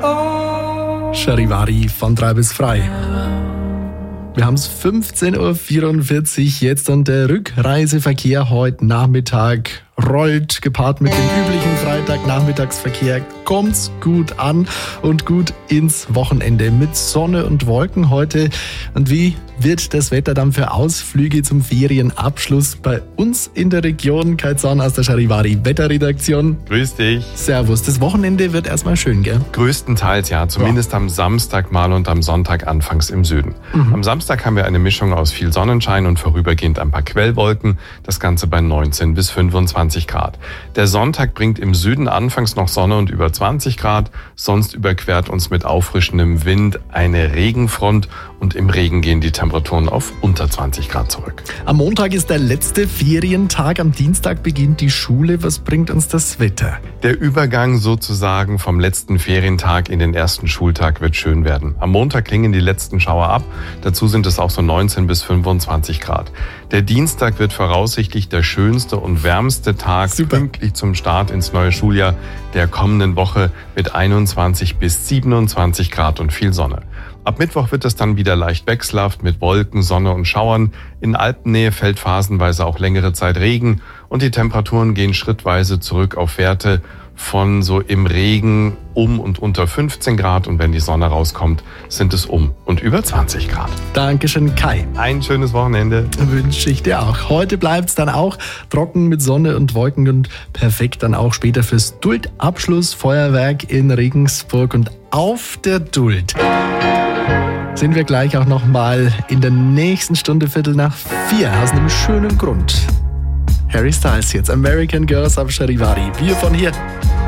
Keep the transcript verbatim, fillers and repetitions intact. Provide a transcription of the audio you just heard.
Charivari von drei bis frei. Wir haben es fünfzehn Uhr vierundvierzig jetzt und der Rückreiseverkehr heute Nachmittag rollt, gepaart mit dem üblichen Freitagnachmittagsverkehr, kommt's gut an und gut ins Wochenende mit Sonne und Wolken heute. Und wie wird das Wetter dann für Ausflüge zum Ferienabschluss bei uns in der Region? Kai Zorn aus der Charivari Wetterredaktion. Grüß dich. Servus. Das Wochenende wird erstmal schön, gell? Größtenteils ja, zumindest ja. Am Samstag mal und am Sonntag anfangs im Süden. Mhm. Am Samstag haben wir eine Mischung aus viel Sonnenschein und vorübergehend ein paar Quellwolken. Das Ganze bei neunzehn bis fünfundzwanzig Grad. Der Sonntag bringt im Süden anfangs noch Sonne und über zwanzig Grad. Sonst überquert uns mit auffrischendem Wind eine Regenfront und im Regen gehen die Temperaturen auf unter zwanzig Grad zurück. Am Montag ist der letzte Ferientag. Am Dienstag beginnt die Schule. Was bringt uns das Wetter? Der Übergang sozusagen vom letzten Ferientag in den ersten Schultag wird schön werden. Am Montag klingen die letzten Schauer ab. Dazu sind es auch so neunzehn bis fünfundzwanzig Grad. Der Dienstag wird voraussichtlich der schönste und wärmste Tag, Super. Pünktlich zum Start ins neue Schuljahr der kommenden Woche mit einundzwanzig bis siebenundzwanzig Grad und viel Sonne. Ab Mittwoch wird es dann wieder leicht wechselhaft mit Wolken, Sonne und Schauern. In Alpennähe fällt phasenweise auch längere Zeit Regen und die Temperaturen gehen schrittweise zurück auf Werte von so im Regen um und unter fünfzehn Grad und wenn die Sonne rauskommt, sind es um und über zwanzig Grad. Dankeschön, Kai. Ein schönes Wochenende. Wünsche ich dir auch. Heute bleibt es dann auch trocken mit Sonne und Wolken und perfekt dann auch später fürs Duld-Abschlussfeuerwerk in Regensburg. Und auf der Duld sind wir gleich auch nochmal in der nächsten Stunde Viertel nach vier aus einem schönen Grund. Harry Styles jetzt, American Girls auf Charivari. Wir von hier.